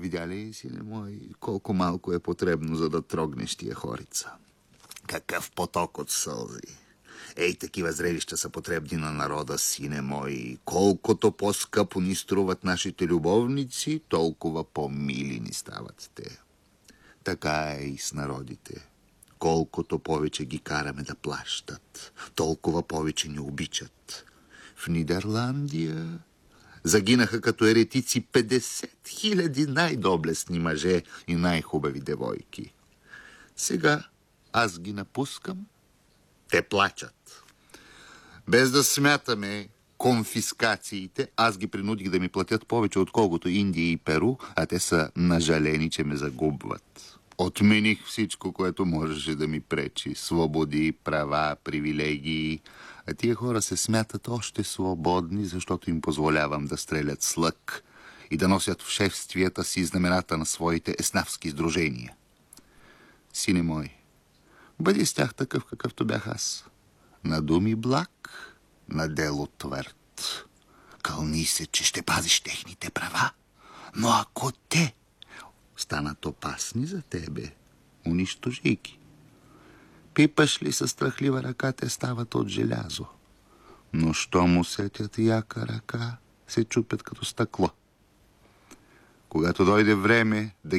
видя ли, сине мой, колко малко е потребно, за да трогнеш тия хорица? Какъв поток от сълзи! Ей, такива зрелища са потребни на народа, сине мой. Колкото по-скъпо ни струват нашите любовници, толкова по-мили ни стават те. Така е и с народите. Колкото повече ги караме да плащат, толкова повече ни обичат. В Нидерландия загинаха като еретици 50 000 най-доблестни мъже и най-хубави девойки. Сега аз ги напускам, те плачат. Без да смятаме конфискациите, аз ги принудих да ми платят повече, отколкото Индия и Перу, а те са нажалени, че ме загубват. Отмених всичко, което можеше да ми пречи. Свободи, права, привилегии. А тия хора се смятат още свободни, защото им позволявам да стрелят с лък и да носят в шефствията си знамената на своите еснавски сдружения. Сине мой, бъди с тях такъв, какъвто бях аз. На думи благ, на дело твърд. Кълни се, че ще пазиш техните права, но ако те станат опасни за тебе, унищожи ги. Пипаш ли със страхлива ръка, те стават от желязо. Но щом усетят яка ръка, се чупят като стъкло. Когато дойде време да